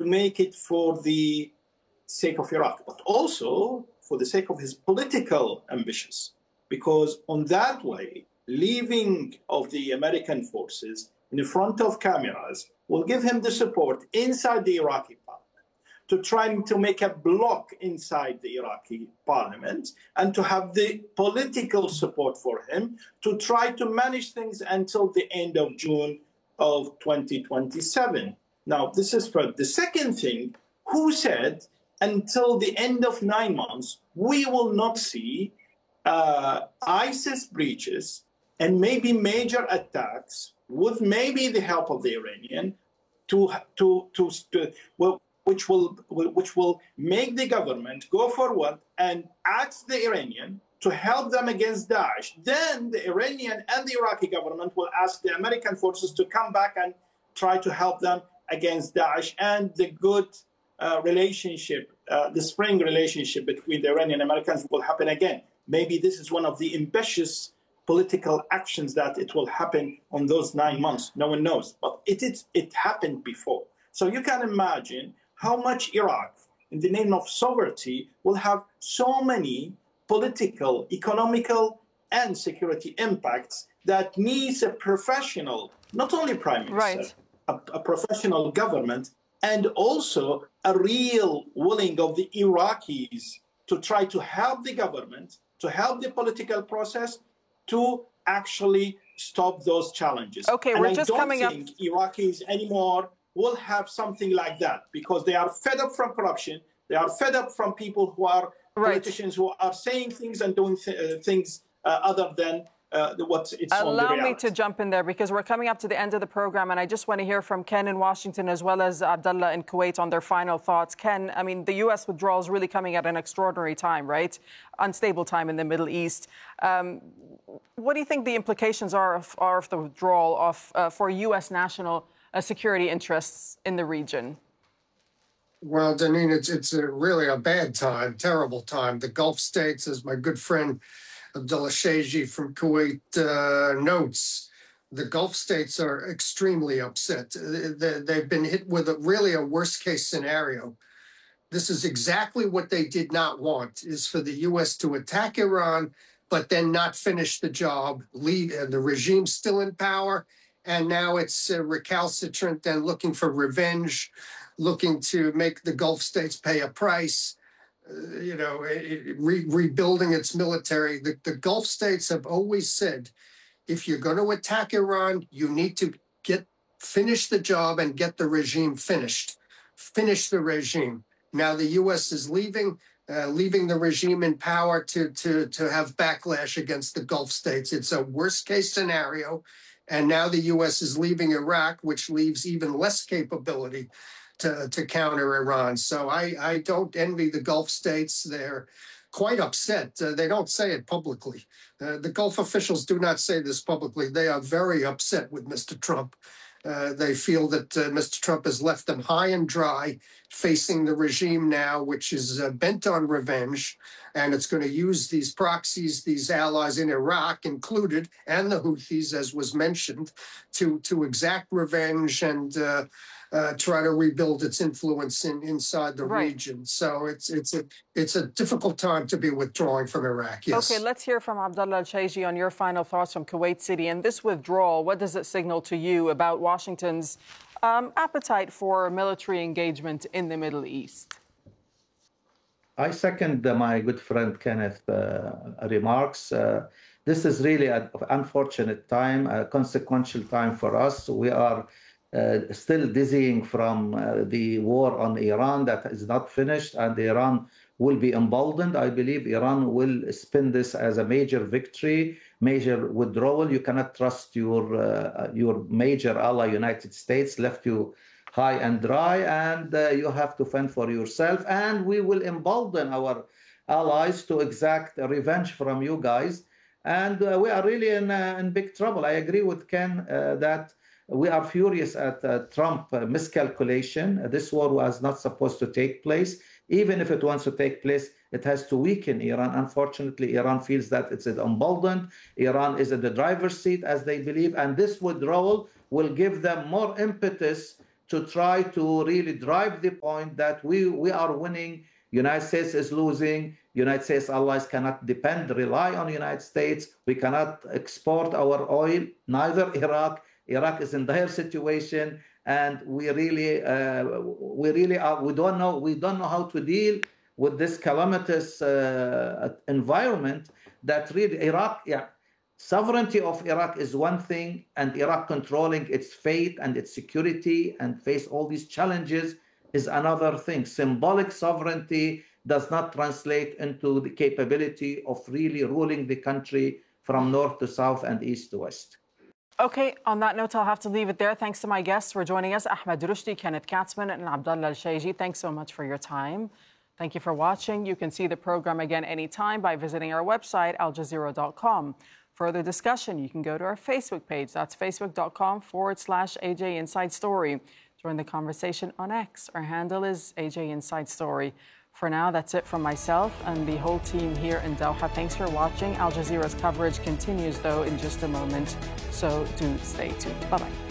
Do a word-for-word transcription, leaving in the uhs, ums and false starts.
make it for the sake of Iraq, but also for the sake of his political ambitions. Because on that way, leaving of the American forces in front of cameras will give him the support inside the Iraqi parliament to try to make a block inside the Iraqi parliament and to have the political support for him to try to manage things until the end of June of twenty twenty-seven. Now, this is for the second thing. Who said until the end of nine months, we will not see uh, ISIS breaches and maybe major attacks with maybe the help of the Iranian to, to, to, to well, which will which will make the government go forward and ask the Iranian to help them against Daesh. Then the Iranian and the Iraqi government will ask the American forces to come back and try to help them against Daesh. And the good uh, relationship, uh, the spring relationship between the Iranian and Americans will happen again. Maybe this is one of the ambitious political actions that it will happen on those nine months. No one knows, but it it, it happened before. So you can imagine how much Iraq, in the name of sovereignty, will have so many political, economical, and security impacts that needs a professional, not only prime minister, right. a, a professional government, and also a real willing of the Iraqis to try to help the government, to help the political process, to actually stop those challenges. Okay, and we're I just don't coming think up... Iraqis anymore will have something like that because they are fed up from corruption. They are fed up from people who are right. politicians who are saying things and doing th- uh, things uh, other than uh, what it's on the Allow reality. me to jump in there because we're coming up to the end of the program, and I just want to hear from Ken in Washington as well as Abdullah in Kuwait on their final thoughts. Ken, I mean, the U S withdrawal is really coming at an extraordinary time, right? Unstable time in the Middle East. Um, what do you think the implications are of, are of the withdrawal of uh, for U S national Uh, security interests in the region? Well, Danine, it's it's a really a bad time, terrible time. The Gulf states, as my good friend Abdullah Shaiji from Kuwait uh, notes, the Gulf states are extremely upset. They, they've been hit with a, really a worst-case scenario. This is exactly what they did not want, is for the U S to attack Iran, but then not finish the job, leave uh, the regime still in power. And now it's uh, recalcitrant and looking for revenge, looking to make the Gulf states pay a price, uh, you know, re- rebuilding its military. The, the Gulf states have always said, if you're going to attack Iran, you need to get finish the job and get the regime finished. Finish the regime. Now the U S is leaving, uh, leaving the regime in power to, to, to have backlash against the Gulf states. It's a worst-case scenario. And now the U S is leaving Iraq, which leaves even less capability to, to counter Iran. So I, I don't envy the Gulf states. They're quite upset. Uh, they don't say it publicly. Uh, the Gulf officials do not say this publicly. They are very upset with Mister Trump. Uh, they feel that uh, Mister Trump has left them high and dry, facing the regime now, which is uh, bent on revenge. And it's going to use these proxies, these allies in Iraq included, and the Houthis, as was mentioned, to, to exact revenge and uh, uh, try to rebuild its influence in, inside the right. region. So it's it's a it's a difficult time to be withdrawing from Iraq. Yes. Okay, let's hear from Abdullah Al-Shaiji on your final thoughts from Kuwait City. And this withdrawal, what does it signal to you about Washington's um, appetite for military engagement in the Middle East? I second uh, my good friend Kenneth uh, remarks. Uh, this is really an unfortunate time, a consequential time for us. We are uh, still dizzying from uh, the war on Iran that is not finished, and Iran will be emboldened. I believe Iran will spin this as a major victory, major withdrawal. You cannot trust your uh, your major ally, United States, left you high and dry, and uh, you have to fend for yourself. And we will embolden our allies to exact revenge from you guys. And uh, we are really in, uh, in big trouble. I agree with Ken uh, that we are furious at uh, Trump uh, miscalculation. This war was not supposed to take place. Even if it wants to take place, it has to weaken Iran. Unfortunately, Iran feels that it's emboldened. Iran is in the driver's seat, as they believe. And this withdrawal will give them more impetus to try to really drive the point that we, we are winning, United States is losing, United States allies cannot depend, rely on the United States, we cannot export our oil, neither Iraq. Iraq is in dire situation, and we really, uh, we really are, we don't know, we don't know how to deal with this calamitous uh, environment that really Iraq, yeah, sovereignty of Iraq is one thing, and Iraq controlling its fate and its security and face all these challenges is another thing. Symbolic sovereignty does not translate into the capability of really ruling the country from north to south and east to west. Okay, on that note, I'll have to leave it there. Thanks to my guests for joining us, Ahmed Rushdi, Kenneth Katzman, and Abdullah Al-Shayji. Thanks so much for your time. Thank you for watching. You can see the program again anytime by visiting our website, al jazeera dot com. Further discussion, you can go to our Facebook page. That's facebook.com forward slash AJ Inside Story. Join the conversation on X. Our handle is A J Inside Story. For now, that's it from myself and the whole team here in Doha. Thanks for watching. Al Jazeera's coverage continues, though, in just a moment. So do stay tuned. Bye-bye.